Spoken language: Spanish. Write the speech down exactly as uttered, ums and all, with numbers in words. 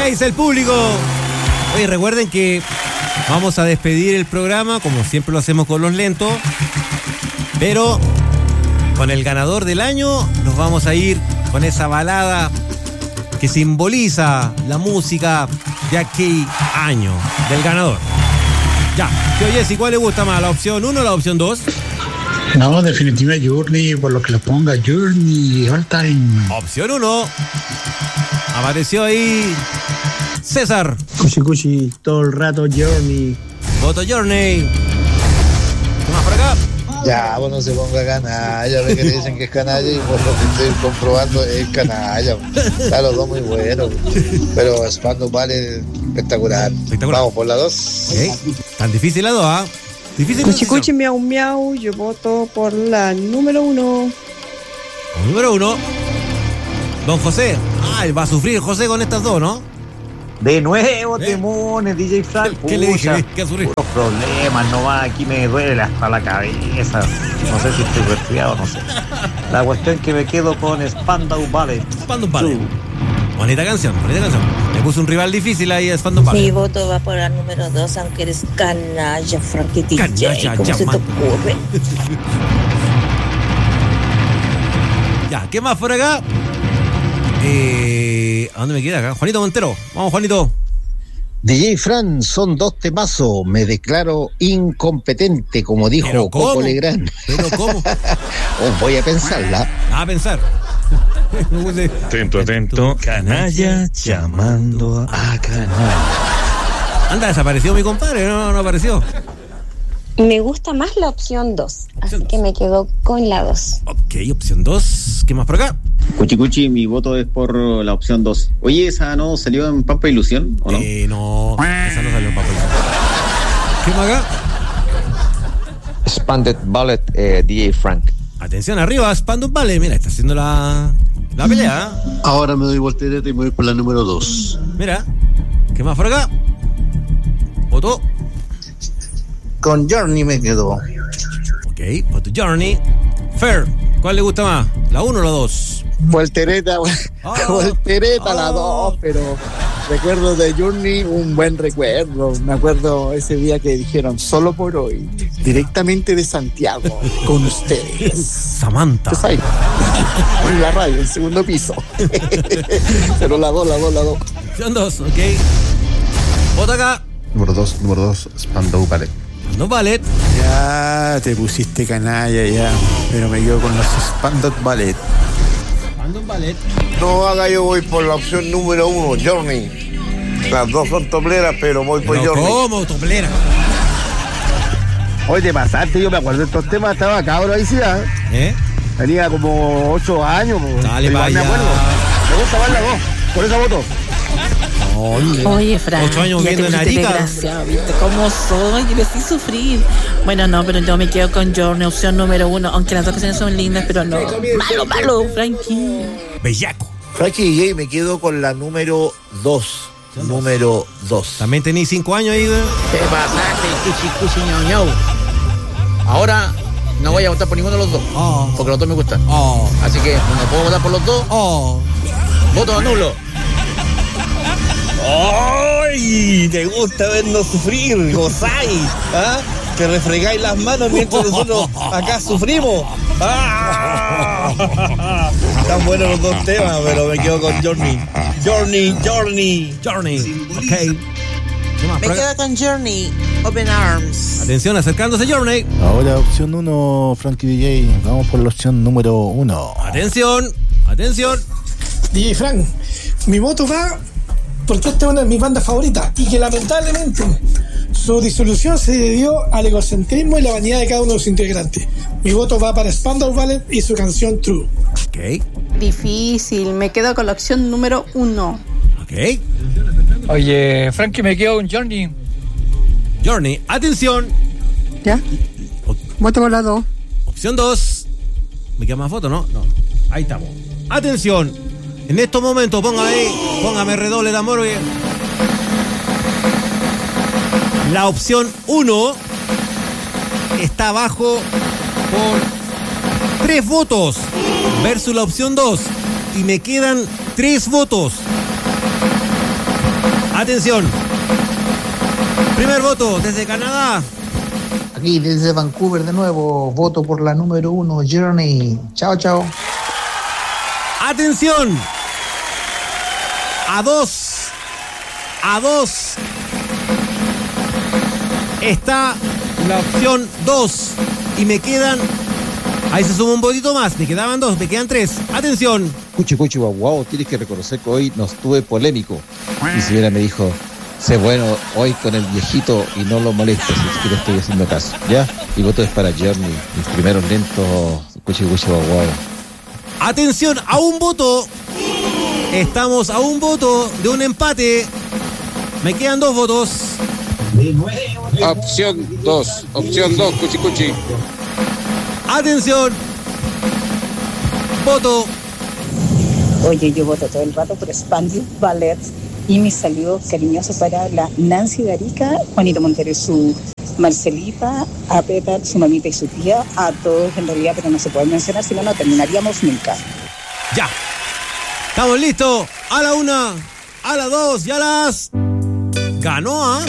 ¿Qué dice el público? Oye, recuerden que vamos a despedir el programa, como siempre lo hacemos con los lentos, pero con el ganador del año nos vamos a ir con esa balada que simboliza la música de aquel año del ganador. Ya, tío Jessy, ¿cuál le gusta más? ¿La opción uno o la opción dos? No, definitiva Journey, por lo que le ponga Journey all time. Opción uno. Apareció ahí César. Cuchi cuchi, todo el rato Journey. Voto Journey. ¿Qué más por acá? Ya, bueno, se ponga canalla, ve que le dicen que es canalla y por lo que estoy comprobando es canalla. Está los dos muy buenos, pero Spandau Ballet espectacular. espectacular. Vamos por la dos. Okay. Tan difícil la dos, ¿ah? ¿eh? Difícil. Cuchi cuchi, miau miau, yo voto por la número uno. Número uno. Don José. Ah, va a sufrir José con estas dos, ¿no? De nuevo, ¿Eh? Temones, D J Frank. ¿Qué, ¿qué le dije? ¿Qué sufrir? Puros problemas nomás, aquí me duele hasta la cabeza. No sé si estoy resfriado, no sé. La cuestión es que me quedo con Spandau Ballet. Spandau Ballet. Bonita canción, bonita canción. Le puso un rival difícil ahí a Spandau Ballet. Mi voto va por la número dos, aunque eres canalla, Frankie D J. Canalla, ¿Cómo se te llaman. ocurre? Ya, ¿qué más por acá? Eh, ¿A dónde me queda acá? Juanito Montero. Vamos, Juanito. D J Fran, son dos temazos. Me declaro incompetente, como dijo ¿Pero cómo? Coco Legrand. ¿Pero cómo? Oh, voy a pensarla. A pensar. Atento, atento. Canalla llamando a canalla. Anda, desapareció mi compadre, no, no apareció. Me gusta más la opción dos, así que me quedo con la dos. Ok, opción dos. ¿Qué más por acá? Cuchi Cuchi, mi voto es por la opción dos. Oye, ¿esa no salió en Pampa Ilusión o no? Eh, no, esa no salió en Pampa Ilusión. ¿Qué más acá? Spandau Ballet, eh, D J Frank. Atención, arriba, Spandau Ballet. Mira, está haciendo la, la pelea. ¿eh? Ahora me doy voltereta y me voy por la número dos. Mira, ¿qué más por acá? Voto. Con Journey me quedo. Ok, voto Journey. Fair, ¿cuál le gusta más? ¿La uno o la dos? Voltereta, Oh. voltereta Oh. la dos, pero recuerdo de Journey, un buen recuerdo. Me acuerdo ese día que dijeron solo por hoy, directamente de Santiago, con ustedes. Samantha. Pues ahí, en la radio, en segundo piso. Pero la dos, la dos, la dos. Son dos, ok. Voto acá. Número dos, número dos, Spandau Ballet. Spandau Ballet. Ya te pusiste canalla ya, pero me quedo con los Spandau Ballet. Spandau Ballet. No haga, yo voy por la opción número uno, Journey. Las dos son topleras, pero voy por Pero Journey. ¿cómo toplera? Oye, te pasaste, yo me acuerdo de estos temas, estaba cabro ahí, sí, ¿eh? ¿Eh? Tenía como ocho años. Dale, igual vaya. me acuerdo. Me gusta más la dos, por esa voto. Oye, Oye, Fran, ocho años ya viviendo te en pusiste Arica. desgraciado, ¿viste cómo soy? Y me hice sufrir. Bueno, no, pero yo me quedo con Journey, opción número uno, aunque las dos canciones son lindas, pero no. Malo, malo, Frankie. Bellaco. Frankie D J, me quedo con la número dos. Número dos. También tenéis cinco años ahí, güey. Te pasaste, cuchi, cuchi, ñau, ñau. Ahora no voy a votar por ninguno de los dos, Oh. porque los dos me gustan. Oh. Así que no puedo votar por los dos. Oh. Voto nulo. ¡Ay! ¿Te gusta vernos sufrir? ¿Gozáis? ¿Ah? Que refregáis las manos mientras nosotros acá sufrimos. ¡Ah! Están buenos los dos temas, pero me quedo con Journey. Journey, Journey. Journey. Ok. ¿Qué más? Me quedo con Journey, Open Arms. Atención, acercándose Journey. Ahora opción uno, Frankie D J. Vamos por la opción número uno. Atención, atención. D J Frank, mi voto va porque esta es una de mis bandas favoritas y que lamentablemente su disolución se debió al egocentrismo y la vanidad de cada uno de sus integrantes. Mi voto va para Spandau Ballet y su canción True. Ok. Difícil, me quedo con la opción número uno. Ok. Oye, Frankie, me quedo con Journey. Journey, atención. ¿Ya? Voto por la dos. Opción dos. ¿Me queda más foto, no? No. Ahí estamos. Atención. En estos momentos, póngame ahí, póngame redoble de amor. Oye. La opción uno está abajo por tres votos versus la opción dos. Y me quedan tres votos. Atención. Primer voto desde Canadá. Aquí desde Vancouver de nuevo, voto por la número uno, Journey. Chao, chao. Atención. A dos. A dos. Está la opción dos. Y me quedan... Ahí se suma un votito más. Me quedaban dos, me quedan tres. Atención. Cuchi, cuchi, guau, guau, tienes que reconocer que hoy no estuve polémico. Mi señora me dijo, sé bueno hoy con el viejito y no lo molestes, es que le estoy haciendo caso, ¿ya? Y voto es para Journey, mis primeros lentos, cuchi, cuchi, guau, guau. Atención, a un voto. Estamos a un voto de un empate. Me quedan dos votos. Opción dos, opción dos, cuchi, cuchi. Atención. Voto. Oye, yo voto todo el rato por Spandius Ballet y mi saludo cariñoso para la Nancy de Arica, Juanito Montero, su Marcelita, a Petar, su mamita y su tía, a todos en realidad, pero no se pueden mencionar, si no, no terminaríamos nunca. Ya. Estamos listos. A la una, a las dos y a las... Ganó, ¿ah?